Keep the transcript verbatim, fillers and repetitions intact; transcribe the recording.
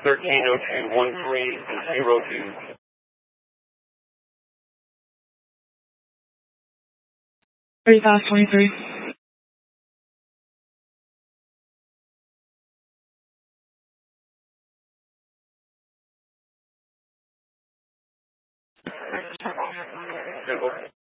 thirteen oh two one three zero two. Pretty fast, twenty-three. Simple.